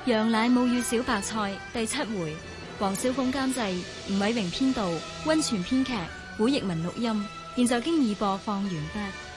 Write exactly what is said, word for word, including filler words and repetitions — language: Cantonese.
羊奶母與小白菜第七回，黃小鳳監製，吳偉榮編導，溫泉編劇，古譯文錄音，現在經已播放完畢。